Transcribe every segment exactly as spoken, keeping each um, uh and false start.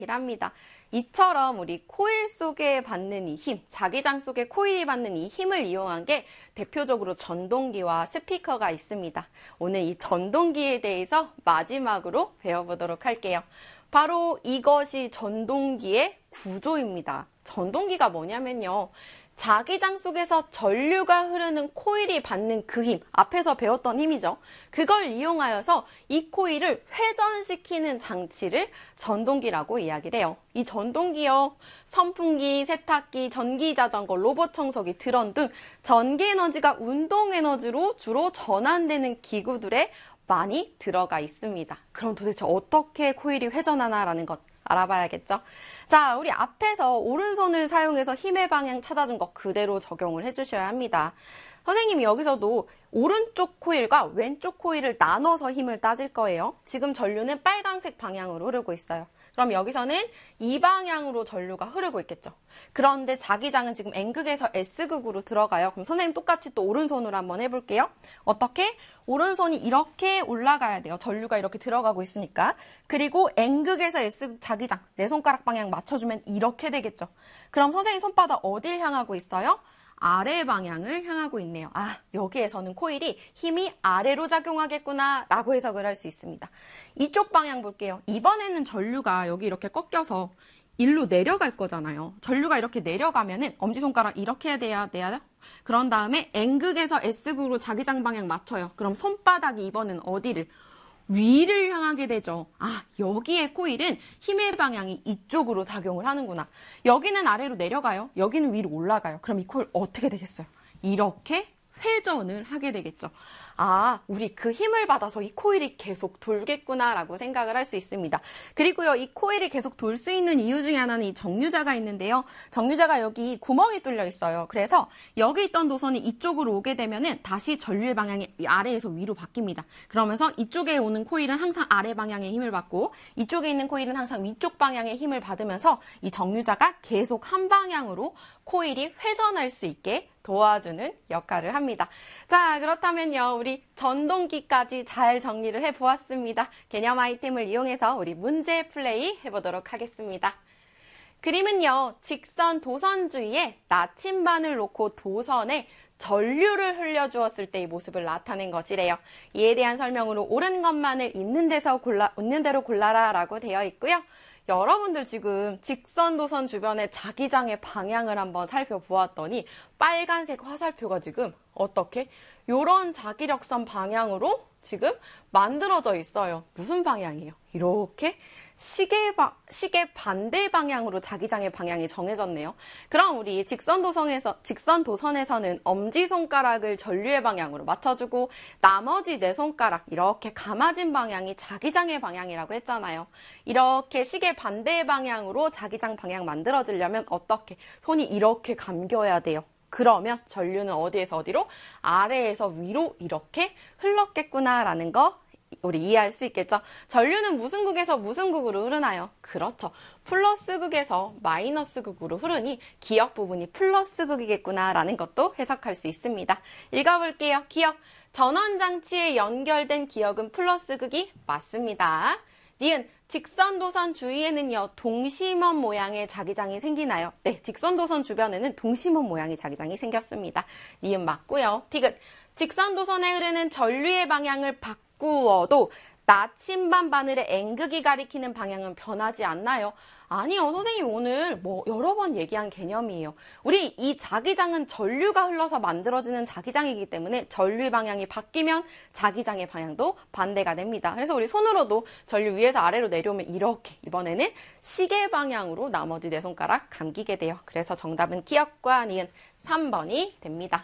합니다. 이처럼 우리 코일 속에 받는 이 힘, 자기장 속에 코일이 받는 이 힘을 이용한 게 대표적으로 전동기와 스피커가 있습니다. 오늘 이 전동기에 대해서 마지막으로 배워보도록 할게요. 바로 이것이 전동기의 구조입니다. 전동기가 뭐냐면요. 자기장 속에서 전류가 흐르는 코일이 받는 그 힘, 앞에서 배웠던 힘이죠. 그걸 이용하여서 이 코일을 회전시키는 장치를 전동기라고 이야기를 해요. 이 전동기요, 선풍기, 세탁기, 전기자전거, 로봇 청소기, 드럼 등 전기에너지가 운동에너지로 주로 전환되는 기구들에 많이 들어가 있습니다. 그럼 도대체 어떻게 코일이 회전하나라는 것 알아봐야겠죠? 자, 우리 앞에서 오른손을 사용해서 힘의 방향 찾아준 거 그대로 적용을 해주셔야 합니다. 선생님이 여기서도 오른쪽 코일과 왼쪽 코일을 나눠서 힘을 따질 거예요. 지금 전류는 빨간색 방향으로 흐르고 있어요. 그럼 여기서는 이 방향으로 전류가 흐르고 있겠죠. 그런데 자기장은 지금 N극에서 S극으로 들어가요. 그럼 선생님 똑같이 또 오른손으로 한번 해볼게요. 어떻게? 오른손이 이렇게 올라가야 돼요. 전류가 이렇게 들어가고 있으니까. 그리고 N극에서 S극 자기장, 내 손가락 방향 맞춰주면 이렇게 되겠죠. 그럼 선생님 손바닥 어딜 향하고 있어요? 아래 방향을 향하고 있네요. 아, 여기에서는 코일이 힘이 아래로 작용하겠구나 라고 해석을 할 수 있습니다. 이쪽 방향 볼게요. 이번에는 전류가 여기 이렇게 꺾여서 일로 내려갈 거잖아요. 전류가 이렇게 내려가면은 엄지손가락 이렇게 해야 돼야 돼요. 그런 다음에 N극에서 S극으로 자기장 방향 맞춰요. 그럼 손바닥이 이번엔 어디를? 위를 향하게 되죠. 아, 여기에 코일은 힘의 방향이 이쪽으로 작용을 하는구나. 여기는 아래로 내려가요. 여기는 위로 올라가요. 그럼 이 코일 어떻게 되겠어요? 이렇게 회전을 하게 되겠죠. 아, 우리 그 힘을 받아서 이 코일이 계속 돌겠구나라고 생각을 할 수 있습니다. 그리고요, 이 코일이 계속 돌 수 있는 이유 중에 하나는 이 정류자가 있는데요. 정류자가 여기 구멍이 뚫려 있어요. 그래서 여기 있던 도선이 이쪽으로 오게 되면은 다시 전류의 방향이 아래에서 위로 바뀝니다. 그러면서 이쪽에 오는 코일은 항상 아래 방향의 힘을 받고 이쪽에 있는 코일은 항상 위쪽 방향의 힘을 받으면서 이 정류자가 계속 한 방향으로 코일이 회전할 수 있게 도와주는 역할을 합니다. 자, 그렇다면요, 우리 전동기까지 잘 정리를 해보았습니다. 개념 아이템을 이용해서 우리 문제 플레이 해보도록 하겠습니다. 그림은요, 직선 도선주위에 나침반을 놓고 도선에 전류를 흘려주었을 때의 모습을 나타낸 것이래요. 이에 대한 설명으로 옳은 것만을 있는 데서 골라, 있는 대로 골라라 라고 되어 있고요. 여러분들 지금 직선 도선 주변의 자기장의 방향을 한번 살펴보았더니 빨간색 화살표가 지금 어떻게? 요런 자기력선 방향으로 지금 만들어져 있어요. 무슨 방향이에요? 이렇게 시계, 바, 시계 반대 방향으로 자기장의 방향이 정해졌네요. 그럼 우리 직선 도선에서, 직선 도선에서는 엄지손가락을 전류의 방향으로 맞춰주고 나머지 네 손가락 이렇게 감아진 방향이 자기장의 방향이라고 했잖아요. 이렇게 시계 반대 방향으로 자기장 방향 만들어지려면 어떻게? 손이 이렇게 감겨야 돼요. 그러면 전류는 어디에서 어디로? 아래에서 위로 이렇게 흘렀겠구나라는 거 우리 이해할 수 있겠죠? 전류는 무슨 극에서 무슨 극으로 흐르나요? 그렇죠. 플러스 극에서 마이너스 극으로 흐르니 기역 부분이 플러스 극이겠구나라는 것도 해석할 수 있습니다. 읽어볼게요. 기역. 전원장치에 연결된 기역은 플러스 극이 맞습니다. 니은 직선도선 주위에는요, 동심원 모양의 자기장이 생기나요? 네, 직선도선 주변에는 동심원 모양의 자기장이 생겼습니다. 니은 맞고요. 디귿. 직선도선에 흐르는 전류의 방향을 바꾸어도 나침반 바늘의 N극이 가리키는 방향은 변하지 않나요? 아니요, 선생님 오늘 뭐 여러 번 얘기한 개념이에요. 우리 이 자기장은 전류가 흘러서 만들어지는 자기장이기 때문에 전류의 방향이 바뀌면 자기장의 방향도 반대가 됩니다. 그래서 우리 손으로도 전류 위에서 아래로 내려오면 이렇게 이번에는 시계 방향으로 나머지 네 손가락 감기게 돼요. 그래서 정답은 기역과 니은 삼 번이 됩니다.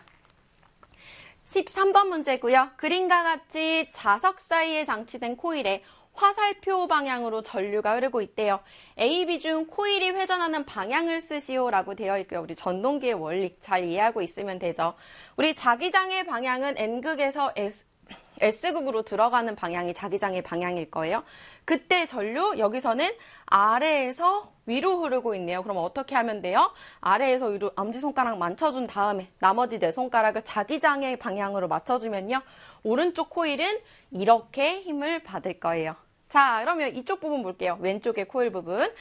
십삼 번 문제고요. 그림과 같이 자석 사이에 장치된 코일에 화살표 방향으로 전류가 흐르고 있대요. A, B 중 코일이 회전하는 방향을 쓰시오 라고 되어 있고요. 우리 전동기의 원리 잘 이해하고 있으면 되죠. 우리 자기장의 방향은 N극에서 S, S극으로 들어가는 방향이 자기장의 방향일 거예요. 그때 전류 여기서는 아래에서 위로 흐르고 있네요. 그럼 어떻게 하면 돼요? 아래에서 위로 엄지손가락 만져준 다음에 나머지 네 손가락을 자기장의 방향으로 맞춰주면요. 오른쪽 코일은 이렇게 힘을 받을 거예요. 자, 그러면 이쪽 부분 볼게요. 왼쪽의 코일 부분.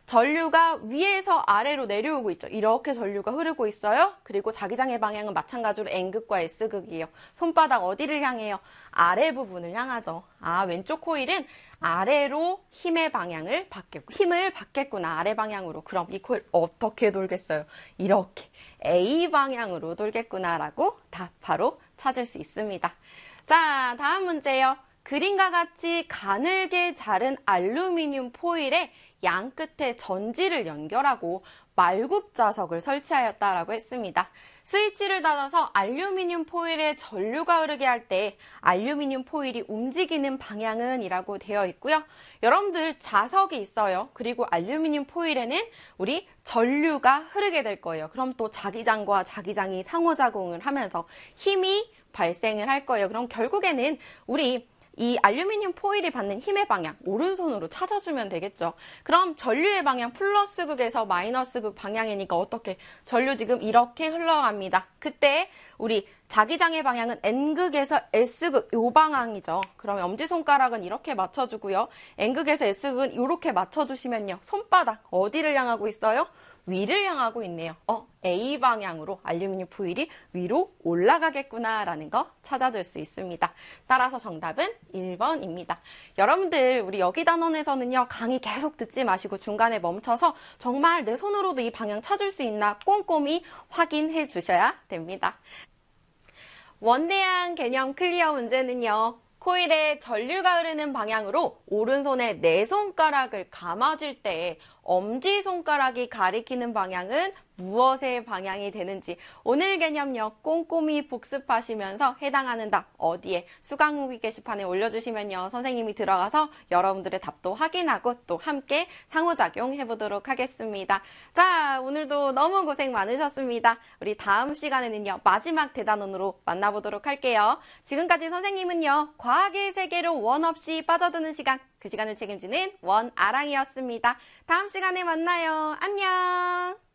전류가 위에서 아래로 내려오고 있죠. 이렇게 전류가 흐르고 있어요. 그리고 자기장의 방향은 마찬가지로 N극과 S극이에요. 손바닥 어디를 향해요? 아래 부분을 향하죠. 아, 왼쪽 코일은 아래로 힘의 방향을 받겠고, 힘을 받겠구나, 아래 방향으로. 그럼 이 코일 어떻게 돌겠어요? 이렇게 A 방향으로 돌겠구나 라고 답바로 찾을 수 있습니다. 자, 다음 문제요. 그림과 같이 가늘게 자른 알루미늄 포일에 양 끝에 전지를 연결하고 말굽 자석을 설치하였다라고 했습니다. 스위치를 닫아서 알루미늄 포일에 전류가 흐르게 할 때 알루미늄 포일이 움직이는 방향은 이라고 되어 있고요. 여러분들 자석이 있어요. 그리고 알루미늄 포일에는 우리 전류가 흐르게 될 거예요. 그럼 또 자기장과 자기장이 상호작용을 하면서 힘이 발생을 할 거예요. 그럼 결국에는 우리 이 알루미늄 포일이 받는 힘의 방향, 오른손으로 찾아주면 되겠죠. 그럼 전류의 방향 플러스 극에서 마이너스 극 방향이니까 어떻게? 전류 지금 이렇게 흘러갑니다. 그때 우리 자기장의 방향은 N극에서 S극, 요 방향이죠. 그러면 엄지손가락은 이렇게 맞춰주고요. N극에서 S극은 이렇게 맞춰주시면요. 손바닥 어디를 향하고 있어요? 위를 향하고 있네요. 어, A 방향으로 알루미늄 포일이 위로 올라가겠구나 라는 거 찾아줄 수 있습니다. 따라서 정답은 일 번입니다. 여러분들 우리 여기단원에서는요. 강의 계속 듣지 마시고 중간에 멈춰서 정말 내 손으로도 이 방향 찾을 수 있나 꼼꼼히 확인해 주셔야 됩니다. 원대한 개념 클리어 문제는요. 코일에 전류가 흐르는 방향으로 오른손에 네 손가락을 감아줄 때 엄지손가락이 가리키는 방향은 무엇의 방향이 되는지 오늘 개념요 꼼꼼히 복습하시면서 해당하는 답 어디에 수강 후기 게시판에 올려주시면요 선생님이 들어가서 여러분들의 답도 확인하고 또 함께 상호작용 해보도록 하겠습니다. 자, 오늘도 너무 고생 많으셨습니다. 우리 다음 시간에는요 마지막 대단원으로 만나보도록 할게요. 지금까지 선생님은요 과학의 세계로 원 없이 빠져드는 시간, 그 시간을 책임지는 원아랑이었습니다. 다음 시간에 만나요. 안녕.